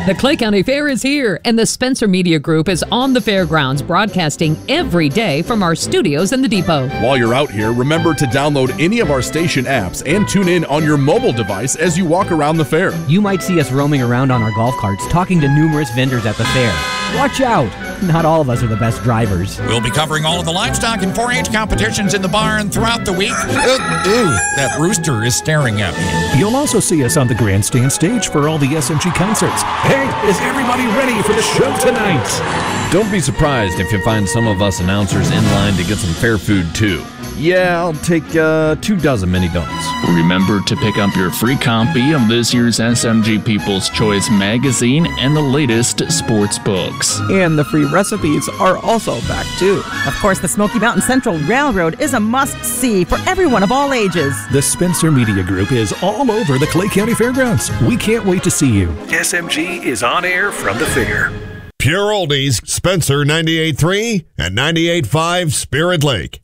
The Clay County Fair is here, and the Spencer Media Group is on the fairgrounds, broadcasting every day from our studios in the depot. While you're out here, remember to download any of our station apps and tune in on your mobile device as you walk around the fair. You might see us roaming around on our golf carts, talking to numerous vendors at the fair. Watch out! Not all of us are the best drivers. We'll be covering all of the livestock and 4-H competitions in the barn throughout the week. That rooster is staring at me. You'll also see us on the grandstand stage for all the SMG concerts. Hey, is everybody ready for the show tonight? Don't be surprised if you find some of us announcers in line to get some fair food too. Yeah, I'll take 2 dozen mini donuts. Remember to pick up your free copy of this year's SMG People's Choice magazine and the latest sports books. And the free recipes are also back too. Of course, the Smoky Mountain Central Railroad is a must-see for everyone of all ages. The Spencer Media Group is all over the Clay County Fairgrounds. We can't wait to see you. SMG is on air from the fair. Pure Oldies, Spencer 98.3 and 98.5 Spirit Lake.